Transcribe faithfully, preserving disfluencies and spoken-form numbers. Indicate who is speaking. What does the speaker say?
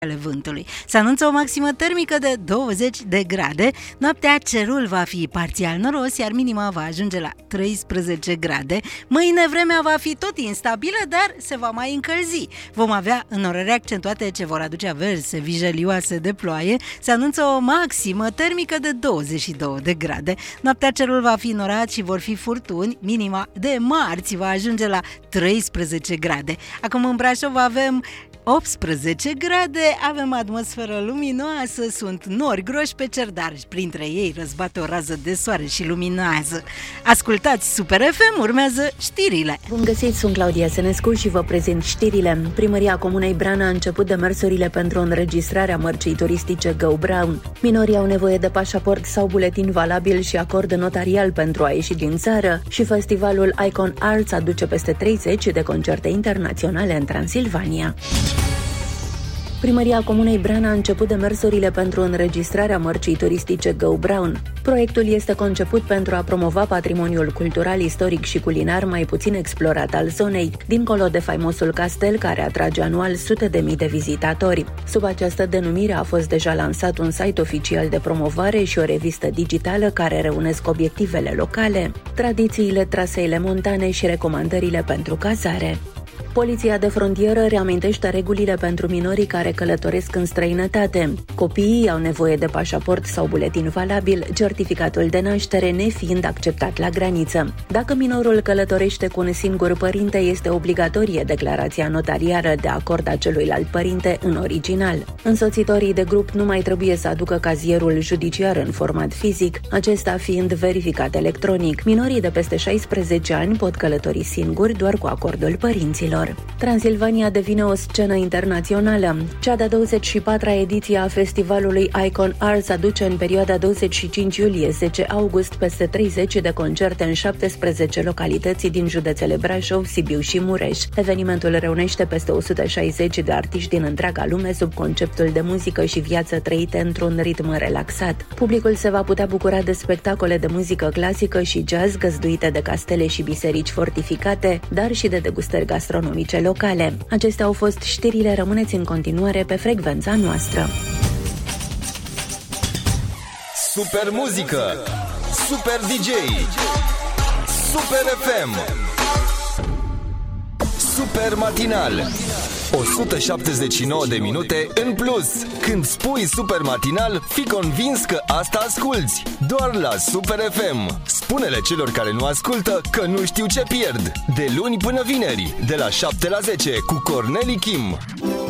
Speaker 1: ale vântului. Se anunță o maximă termică de douăzeci de grade. Noaptea cerul va fi parțial noros, iar minima va ajunge la treisprezece grade. Mâine vremea va fi tot instabilă, dar se va mai încălzi. Vom avea înnorări accentuate ce vor aduce averse vijelioase de ploaie. Se anunță o maximă termică de douăzeci și două de grade. Noaptea cerul va fi norat și vor fi furtuni. Minima de marți va ajunge la treisprezece grade. Acum în Brașov avem optsprezece grade, avem atmosferă luminoasă, sunt nori groși pe cer, dar printre ei răzbate o rază de soare și luminează. Ascultați Super F M, urmează știrile.
Speaker 2: Bun găsit, sunt Claudia Senescu și vă prezint știrile. Primăria Comunei Bran a început demersurile pentru înregistrarea mărcii turistice Go Brown. Minorii au nevoie de pașaport sau buletin valabil și acord notarial pentru a ieși din țară și festivalul Icon Arts aduce peste treizeci de concerte internaționale în Transilvania. Primăria Comunei Bran a început demersurile pentru înregistrarea mărcii turistice Go Brown. Proiectul este conceput pentru a promova patrimoniul cultural, istoric și culinar mai puțin explorat al zonei, dincolo de faimosul castel care atrage anual sute de mii de vizitatori. Sub această denumire a fost deja lansat un site oficial de promovare și o revistă digitală care reunesc obiectivele locale, tradițiile, traseele montane și recomandările pentru cazare. Poliția de frontieră reamintește regulile pentru minorii care călătoresc în străinătate. Copiii au nevoie de pașaport sau buletin valabil, certificatul de naștere nefiind acceptat la graniță. Dacă minorul călătorește cu un singur părinte, este obligatorie declarația notariară de acord a celuilalt părinte în original. Însoțitorii de grup nu mai trebuie să aducă cazierul judiciar în format fizic, acesta fiind verificat electronic. Minorii de peste șaisprezece ani pot călători singuri doar cu acordul părinților. Transilvania devine o scenă internațională. Cea de-a douăzeci și patra ediție a festivalului Icon Arts aduce în perioada douăzeci și cinci iulie - zece august peste treizeci de concerte în șaptesprezece localități din județele Brașov, Sibiu și Mureș. Evenimentul reunește peste o sută șaizeci de artiști din întreaga lume sub conceptul de muzică și viață trăite într-un ritm relaxat. Publicul se va putea bucura de spectacole de muzică clasică și jazz găzduite de castele și biserici fortificate, dar și de degustări gastronomice locale. Acestea au fost știrile, rămâneți în continuare pe frecvența noastră.
Speaker 3: Super muzică, super D J, Super F M, Super matinal, o sută șaptezeci și nouă de minute în plus. Când spui Super matinal, fii convins că asta asculți. Doar la Super F M. Spune-le celor care nu ascultă că nu știu ce pierd. De luni până vineri, de la șapte la zece, cu Corneli Kim.